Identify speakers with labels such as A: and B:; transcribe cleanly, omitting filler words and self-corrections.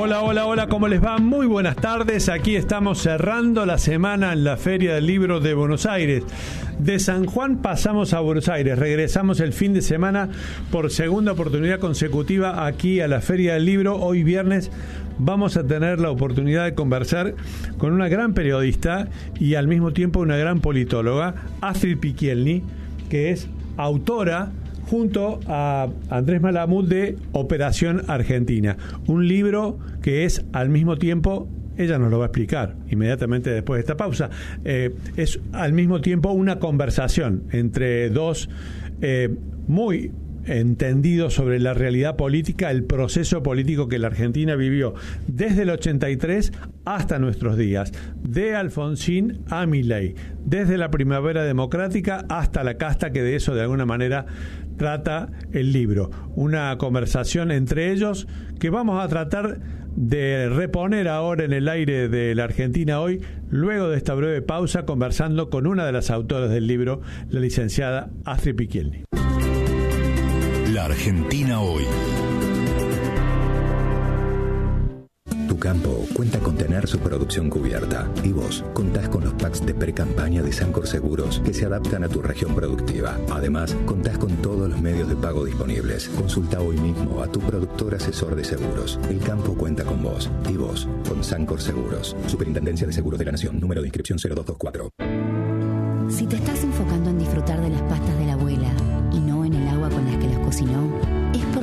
A: Hola, hola, hola, ¿cómo les va? Muy buenas tardes. Aquí estamos cerrando la semana en la Feria del Libro de Buenos Aires. De San Juan pasamos a Buenos Aires. Regresamos el fin de semana por segunda oportunidad consecutiva aquí a la Feria del Libro. Hoy viernes vamos a tener la oportunidad de conversar con una gran periodista y al mismo tiempo una gran politóloga, Astrid Picchielli, que es autora junto a Andrés Malamud de Operación Argentina, un libro que es al mismo tiempo, ella nos lo va a explicar inmediatamente después de esta pausa, es al mismo tiempo una conversación entre dos muy entendidos sobre la realidad política, el proceso político que la Argentina vivió desde el 83 hasta nuestros días, de Alfonsín a Milei, desde la primavera democrática hasta la casta, que de eso de alguna manera trata el libro. Una conversación entre ellos que vamos a tratar de reponer ahora en el aire de la Argentina hoy, luego de esta breve pausa, conversando con una de las autoras del libro, la licenciada Astrid Picchielli.
B: La Argentina hoy.
C: Tu campo cuenta con tener su producción cubierta y vos contás con los packs de pre-campaña de Sancor Seguros que se adaptan a tu región productiva. Además, contás con todos los medios de pago disponibles. Consulta hoy mismo a tu productor asesor de seguros. El campo cuenta con vos y vos con Sancor Seguros. Superintendencia de Seguros de la Nación. Número de inscripción 0224.
D: Si te estás enfocando en disfrutar de las pastas de la abuela y no en el agua con las que las cocinó,